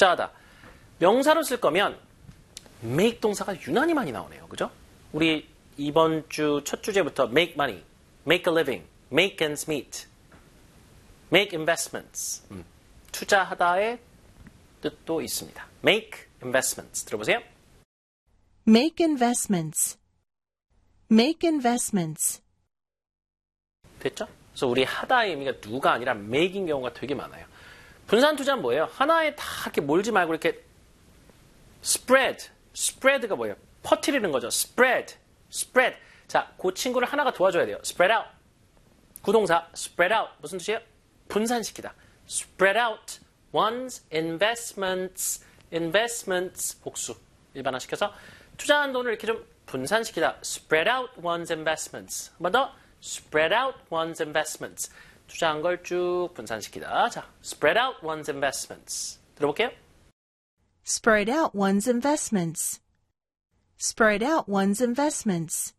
투자하다. 명사로 쓸 거면 make 동사가 유난히 많이 나오네요. 그죠? 우리 이번 주 첫 주제부터 make money, make a living, make ends meet, make investments. 투자하다의 뜻도 있습니다. make investments. 들어보세요. Make investments. Make investments. 됐죠? 그래서 우리 하다의 의미가 누가 아니라 make인 경우가 되게 많아요. 분산 투자는 뭐예요? 하나에 다 이렇게 몰지 말고 이렇게 spread. spread가 뭐예요? 퍼뜨리는 거죠. spread. spread. 자, 그 친구를 하나가 도와줘야 돼요. spread out. 구동사 spread out. 무슨 뜻이에요? 분산시키다. spread out one's investments. investments 복수. 일반화시켜서 투자한 돈을 이렇게 좀 분산시키다. spread out one's investments. 한 번 더. spread out one's investments. 투자한 걸 쭉 분산시키다. 자, spread out one's investments. 들어볼게요. Spread out one's investments. Spread out one's investments.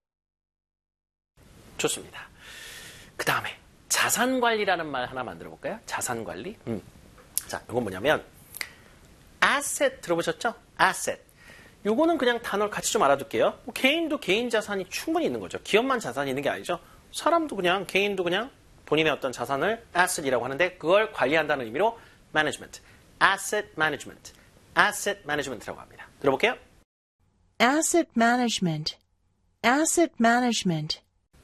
좋습니다. 그 다음에 자산관리라는 말 하나 만들어 볼까요? 자산관리. 자, 이건 뭐냐면 asset 들어보셨죠? asset. 요거는 그냥 단어를 같이 좀 알아둘게요. 뭐 개인도 개인 자산이 충분히 있는 거죠. 기업만 자산이 있는 게 아니죠. 사람도 그냥 개인도 그냥 본인의 어떤 자산을 asset이라고 하는데 그걸 관리한다는 의미로 management, asset management, asset management라고 합니다. 들어볼게요. Asset management. Asset management.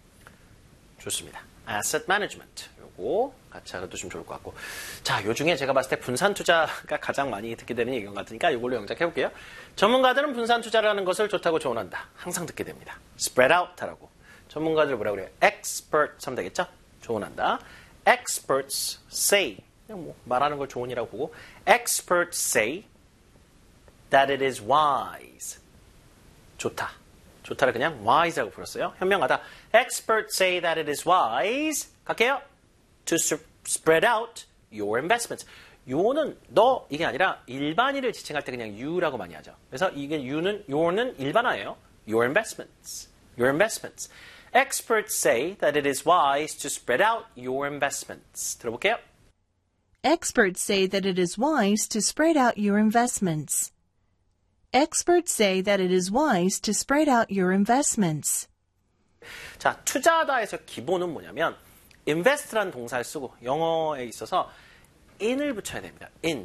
좋습니다. asset management. 요거 같이 알아두시면 좋을 것 같고. 자, 요 중에 제가 봤을 때 분산 투자가 가장 많이 듣게 되는 얘기 같으니까 이걸로 영작해 볼게요. 전문가들은 분산 투자라는 것을 좋다고 조언한다. 항상 듣게 됩니다. spread out 하라고. 전문가들 뭐라고 그래요? experts 하면 되겠죠? 조언한다. experts say. 그냥 뭐 말하는 걸 조언이라고 보고 experts say that it is wise. 좋다. 좋다를 그냥 wise라고 불렀어요. 현명하다. Experts say that it is wise. 갈게요. To spread out your investments. 요는 너 이게 아니라 일반인을 지칭할 때 그냥 you라고 많이 하죠. 그래서 이게 your는 일반화예요. Your investments. Your investments. Experts say that it is wise to spread out your investments. 들어볼게요. Experts say that it is wise to spread out your investments. Experts say that it is wise to spread out your investments. 자, 투자하다에서 기본은 뭐냐면 invest라는 동사를 쓰고 영어에 있어서 in을 붙여야 됩니다. in.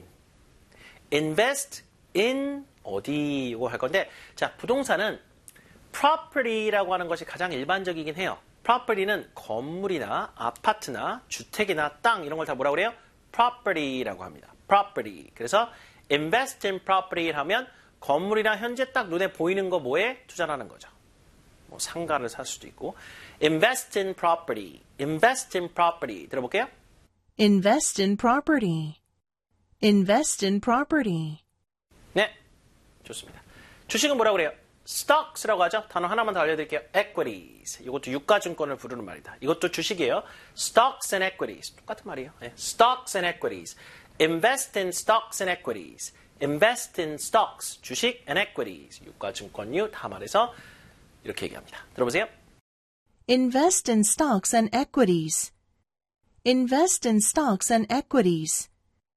invest in 어디고 할 건데 자, 부동산은 property라고 하는 것이 가장 일반적이긴 해요. property는 건물이나 아파트나 주택이나 땅 이런 걸 다 뭐라고 그래요? property라고 합니다. property. 그래서 invest in property 하면 건물이나 현재 딱 눈에 보이는 거 뭐에 투자하는 거죠. 뭐 상가를 살 수도 있고. invest in property. invest in property. 들어볼게요. Invest in property. Invest in property. 네, 좋습니다. 주식은 뭐라고 그래요? stocks라고 하죠. 단어 하나만 더 알려드릴게요. equities. 이것도 유가증권을 부르는 말이다. 이것도 주식이에요. stocks and equities. 똑같은 말이에요. 네. stocks and equities. invest in stocks and equities. invest in stocks, 주식 and equities, 유가증권유 다 말해서 이렇게 얘기합니다. 들어보세요. Invest in stocks and equities. Invest in stocks and equities.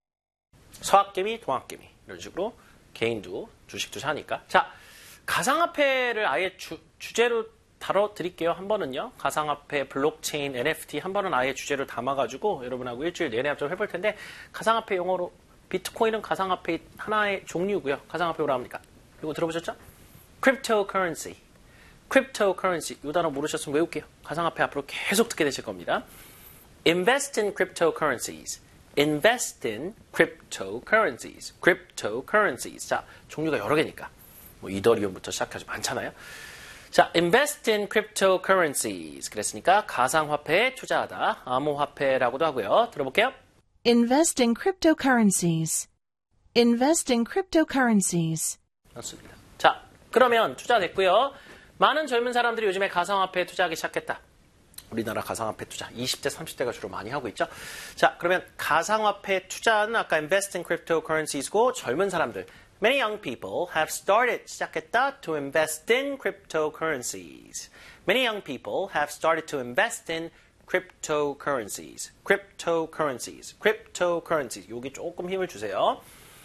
서학개미, 동학개미 이런 식으로 개인도 주식 투자하니까. 자, 가상화폐를 아예 주제로 다뤄드릴게요. 한 번은요. 가상화폐, 블록체인, NFT 한 번은 아예 주제로 담아가지고 여러분하고 일주일 내내 좀 해볼 텐데 가상화폐 용어로 비트코인은 가상화폐 하나의 종류고요. 가상화폐 뭐라 합니까? 이거 들어보셨죠? cryptocurrency. cryptocurrency. 이 단어 모르셨으면 외울게요. 가상화폐 앞으로 계속 듣게 되실 겁니다. invest in cryptocurrencies. invest in cryptocurrencies. cryptocurrencies. 자, 종류가 여러 개니까. 뭐 이더리움부터 시작해서 많잖아요. 자, invest in cryptocurrencies. 그랬으니까 가상화폐에 투자하다. 암호화폐라고도 하고요. 들어볼게요. Invest in cryptocurrencies. Invest in cryptocurrencies. 맞습니다. 자, 그러면 투자됐고요. 많은 젊은 사람들이 요즘에 가상화폐에 투자하기 시작했다. 우리나라 가상화폐 투자 20대, 30대가 주로 많이 하고 있죠. 자, 그러면 가상화폐 투자는 아까 invest in cryptocurrencies고 젊은 사람들 Many young people have started 시작했다 to invest in cryptocurrencies. Many young people have started to invest in cryptocurrencies. cryptocurrencies. cryptocurrencies. 여기 조금 힘을 주세요.